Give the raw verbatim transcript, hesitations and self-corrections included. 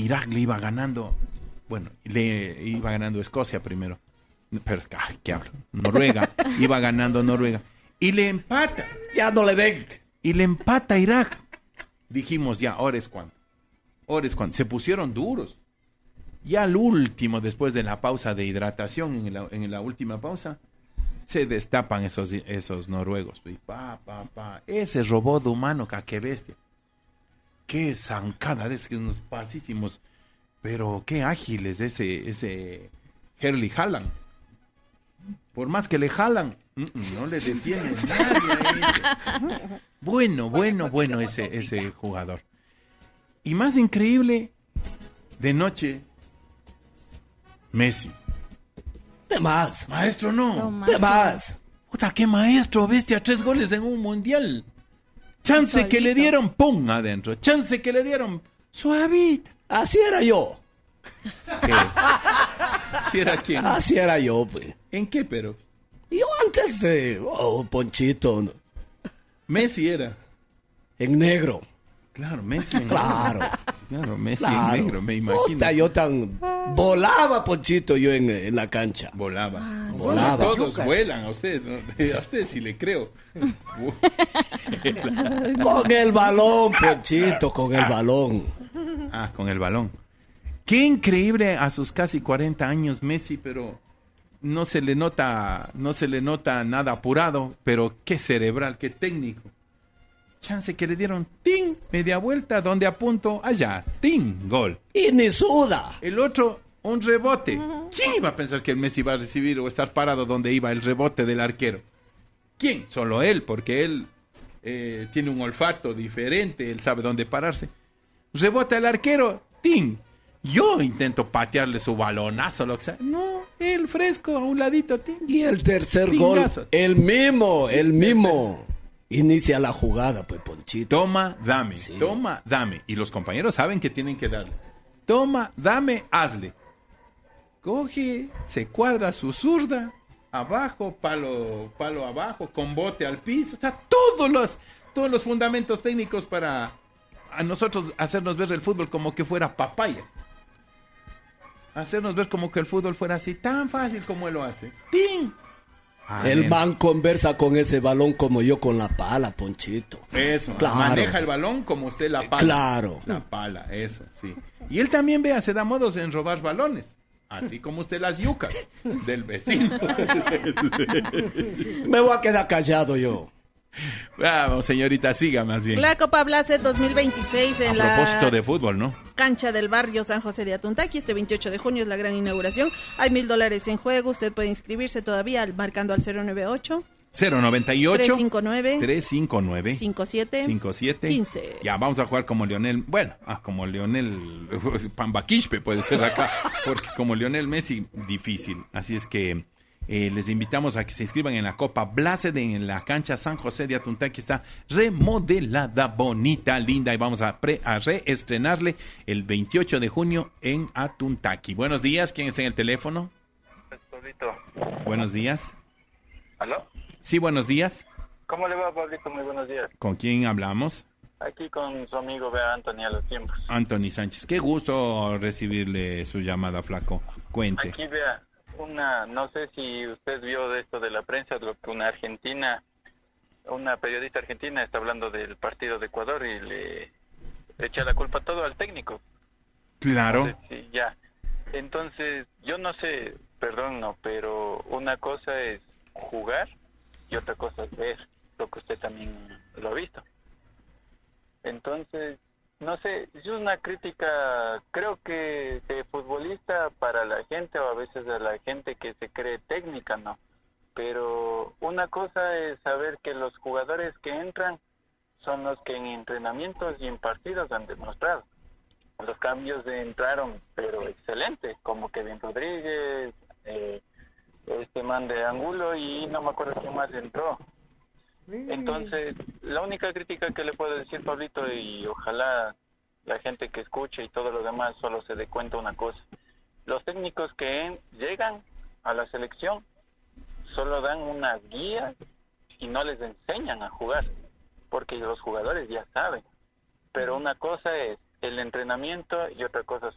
Irak le iba ganando, bueno, le iba ganando Escocia primero, pero, ay, ¿qué hablo? Noruega, iba ganando Noruega, y le empata. Ya no le ven. Y le empata Irak. Dijimos, ya, ahora es cuando. Ahora es cuando. Se pusieron duros. Ya al último, después de la pausa de hidratación, en la, en la última pausa, se destapan esos, esos noruegos. Y pa, pa, pa. Ese robot humano, qué bestia. Qué zancada, es que unos pasísimos. Pero qué ágiles ese, ese Erling Haaland. Por más que le jalan, no le detiene nadie. Bueno, bueno, bueno ese, ese jugador. Y más increíble, de noche, Messi. De más. Maestro, no. No, De más. Puta, qué maestro, bestia, tres goles en un mundial. Chance Solito. que le dieron, pum, adentro. Chance que le dieron, suavita. Así era yo. ¿Qué? ¿Si era quién? Así era yo, pues. ¿En qué, pero? Yo antes de... Oh, Ponchito. ¿no? Messi era. En negro. Claro, Messi en Claro. Claro, Messi Claro. en negro, me imagino. Puta, yo tan... Volaba, Ponchito, yo en, en la cancha. Volaba. Ah, sí. Volaba. Todos vuelan, a usted, ¿no? A usted sí le creo. Con el balón, Ponchito, con el balón. Ah, con el balón. Qué increíble a sus casi cuarenta años Messi, pero no se le nota, no se le nota nada apurado, pero qué cerebral, qué técnico. Chance que le dieron tin, media vuelta, donde apunto, allá, tin, gol. Y ni suda. El otro, un rebote. ¿Quién iba a pensar que el Messi iba a recibir o estar parado donde iba el rebote del arquero? ¿Quién? Solo él, porque él eh, tiene un olfato diferente, él sabe dónde pararse. Rebota el arquero, tin. Yo intento patearle su balonazo, lo que sea. No, él fresco, a un ladito, tin. Y el tercer Pingazo. gol, el mismo, el mismo. Inicia la jugada, pues, Ponchito. Toma, dame, Sí. toma, dame. Y los compañeros saben que tienen que darle. Toma, dame, hazle. Coge, se cuadra su zurda, abajo, palo, palo abajo, con bote al piso. O sea, todos los, todos los fundamentos técnicos para a nosotros hacernos ver el fútbol como que fuera papaya. Hacernos ver como que el fútbol fuera así, tan fácil como él lo hace. ¡Ting! El Amén. man conversa con ese balón como yo con la pala, Ponchito. Eso, Claro. maneja el balón como usted la pala. Claro. La pala, eso, sí. Y él también, vea, se da modos en robar balones. Así como usted las yucas del vecino. Me voy a quedar callado yo. Vamos, señorita, siga más bien. La Copa Blase dos mil veintiséis en A la propósito de fútbol, ¿no? cancha del barrio San José de Atuntaqui. Este veintiocho de junio es la gran inauguración. Hay mil dólares en juego. Usted puede inscribirse todavía al- marcando al cero nueve ocho, cero noventa y ocho, tres cinco nueve, tres cinco nueve, cinco siete cinco siete, quince. Ya, vamos a jugar como Lionel, bueno, ah, como Lionel Pambaquishpe puede ser acá, porque como Lionel Messi, difícil. Así es que eh, les invitamos a que se inscriban en la Copa Blase de, en la cancha San José de Atuntaqui. Está remodelada, bonita, linda, y vamos a, pre, a reestrenarle el veintiocho de junio en Atuntaqui. Buenos días, ¿quién está en el teléfono? Pablito. Buenos días. ¿Aló? Sí, buenos días. ¿Cómo le va, Pablito? Muy buenos días. ¿Con quién hablamos? Aquí con su amigo, vea, Anthony, a los tiempos. Anthony Sánchez. Qué gusto recibirle su llamada, flaco. Cuente. Aquí, vea, una, no sé si usted vio de esto de la prensa, lo que una argentina, una periodista argentina está hablando del partido de Ecuador y le, le echa la culpa todo al técnico. Claro. No sé si ya. Entonces, yo no sé, perdón, no, pero una cosa es jugar y otra cosa es ver, lo que usted también lo ha visto. Entonces, no sé, es una crítica, creo que de futbolista para la gente o a veces a la gente que se cree técnica, ¿no? Pero una cosa es saber que los jugadores que entran son los que en entrenamientos y en partidos han demostrado. Los cambios de entraron, pero excelente, como Kevin Rodríguez, eh, este man de Angulo y no me acuerdo quién más entró. Entonces, la única crítica que le puedo decir, Pablito, y ojalá la gente que escuche y todo lo demás solo se dé cuenta una cosa. Los técnicos que en- llegan a la selección solo dan una guía y no les enseñan a jugar, porque los jugadores ya saben. Pero una cosa es el entrenamiento y otra cosa